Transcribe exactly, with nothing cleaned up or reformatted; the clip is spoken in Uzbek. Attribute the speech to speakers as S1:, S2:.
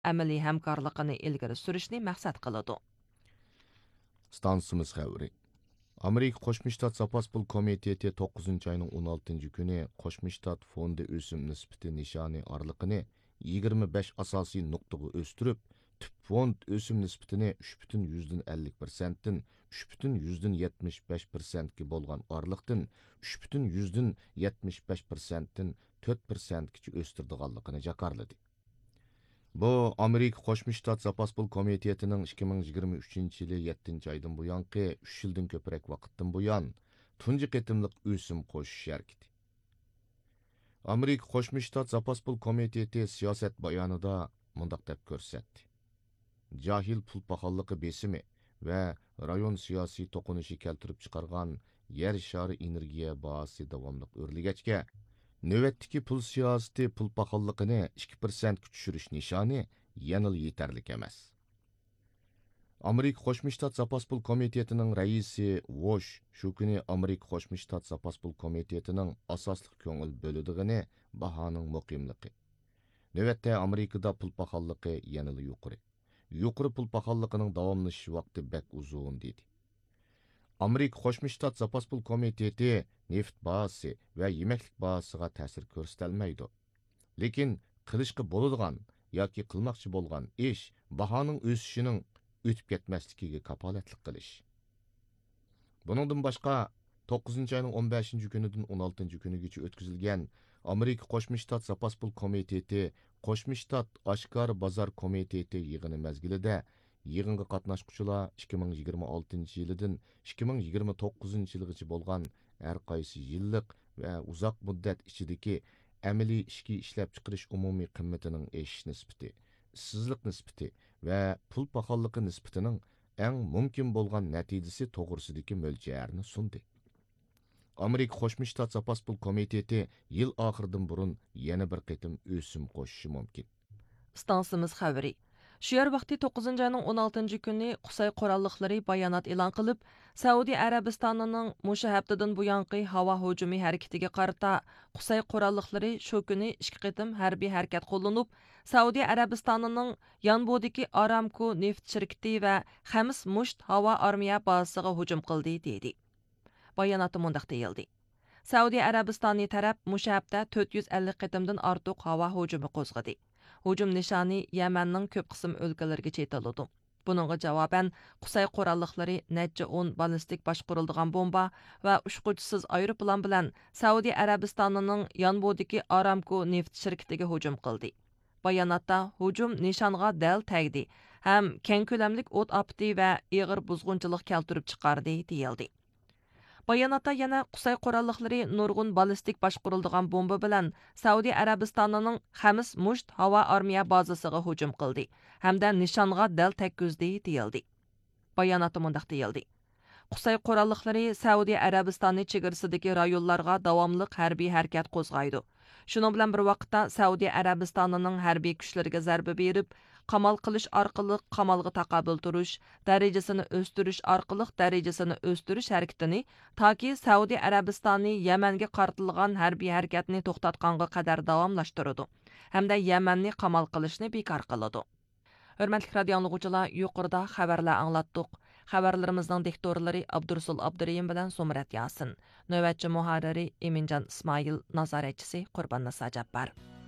S1: amaliy hamkorligini ilgari surishni maqsad qiladi.
S2: Stansimiz xəbəri. Amerika Qo'shma Shtat Zapas pul komiteti to'qqizinchi ayning o'n oltinchi kuni Qo'shma Shtat fondi o'sim nisbati nishoni orliqini yigirma besh asosiy nuqtaga o'stirib, tüp fond o'sim nisbatini uch butun yuzdan ellik persentdan uch butun yuzdan yetmish besh persentga bo'lgan orliqdan uch butun yuzdan yetmish besh persentdan to'rt persentgacha o'stirdiganligini jakarladi. Bu Amerika Qo'shma Shtat Zapas pul komitetining ikki ming yigirma uchinchi yili yettinchi oydan buyanqi uch yildan ko'proq vaqtdan buyon tunji qitimliq o'sim qo'shish harakati. Amerika Qo'shma Shtat Zapas pul komiteti siyosat bayonida mundaq deb ko'rsatdi. Jahil pul paxalligi besimi va rayon siyosiy to'qinishi keltirib chiqargan yer shari energiya bahasi davomli o'rligachga navbatdagi pul siyosati pul paxalligini ikki persentga tushirish nishoni yanil yetarli emas. Amerika Qo'shma Shtat Zapas pul komitetining raisi Wosh shu kuni Amerika Qo'shma Shtat Zapas pul komitetining asosli ko'ngil bo'lidigini bahoning muqimligi. Navbatda Amerikada pul paxalligi yanil yuqori. Yuqori pul paxalligining davomlashish vaqti bek uzun dedi. Amerika Qo'shma Shtat Zapas pul komiteti neft bahasi va yemeklik bahasiga ta'sir ko'rsatilmaydi. Lekin qilishga bo'ladigan yoki qilmoqchi bo'lgan ish bahoning o'sishining o'tib ketmasligiga kapolatlik qilish. Buningdan boshqa to'qqizinchi ayning o'n beshinchi kunidan o'n oltinchi kunigacha o'tkazilgan Amerika Qo'shma Shtat Zapas pul komiteti Qo'shma Shtat Oshkor bozor komiteti yig'ini mezgilida yig'inga qatnashuvchilar ikki ming yigirma oltinchi yildan ikki ming yigirma to'qqizinchi yilgacha bo'lgan har qaysi yillik va uzoq muddat ichidagi amaliy ishki ishlab chiqarish umumiy qimmatining eshish nisbati, ishsizlik nisbati va pul paxalligi nisbatining eng mumkin bo'lgan natijasi to'g'risidagi mo'ljalni sundi. Amerika Qo'shma Shtat Zapas pul komiteti yil oxiridan burun yana bir qitim o'sim qo'shishi mumkin.
S1: Stansimiz xəbəri. Şu yer vaqti to'qqizinchi ayning o'n oltinchi kuni Qusay qurolliqlari bayonot e'lon qilib, Saudiya Arabistonining mushu haftadan buyanqi havo hujumi harakatiga qarata Qusay qurolliqlari shu kuni ikki qitim harbiy harakat qo'llanib, Saudiya Arabistonining Yanbodagi Aramco neft shirkati va Xamis Musht havo armiya bazasiga hujum qildi dedi. Bayonotda mundaq deyildi. Saudiya Arabistoni taraf mushu hafta to'rt yuz ellik qitimdan ortiq havo hujumi qo'zg'adi. Hujum nishoni Yamanning ko'p qism o'lkalariga chetiladi. Buningga javoban Qusay qurolliqlari necha o'n ballistik boshqariladigan bomba va uchquchisiz aeroplan bilan Saudiya Arabistonining Yanbodagi Aramco neft shirkatiga hujum qildi. Bayonotda hujum nishonga dal tegdi, ham keng ko'lamlik o't apti va ig'ir buzg'unchilik keltirib chiqardi deyildi. Bayonotda yana Qusay qurolliqlari nurg'un ballistik boshqariladigan bomba bilan Saudiya Arabistonining Xamis Musht havo armiya bazasiga hujum qildi hamda nishonga dal tekkizdi deyildi. Bayonotda mundaq deyildi. Qusay qurolliqlari Saudiya Arabistoni chegarasidagi rayonlarga davomli harbiy harakat qo'zg'aydi. Shuning bilan bir vaqtda Saudiya Arabistonining harbiy kuchlariga zarba berib, qamal qilish orqali qamalga taqobil turish, darajasini o'stirish orqali darajasini o'stirish harakatini toki Saudiya Arabistoni Yamanga qartilgan harbiy harakatni to'xtatganga qadar davomlashtiradi hamda Yamanni qamal qilishni bekor qiladi. Hörmətli radio dinləyicilər, yuqorida xəbərlər anlatdıq. Xəbərlərimizin diktorları Abdursul Abdurrahim bilan Sumrat Yasin, növbətçi muharriri Emincan İsmail, nazaretçisi Qurban Nasa Cabbar.